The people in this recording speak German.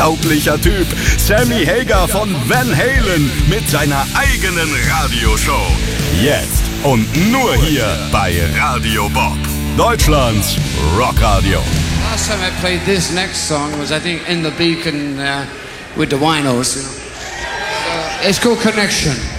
unglaublicher Typ. Sammy Hagar von Van Halen mit seiner eigenen Radioshow. Jetzt und nur hier bei Radio Bob, Deutschlands Rockradio. Last time I played this next song was, I think, In the Beacon with the Winos. You know? It's called Connection.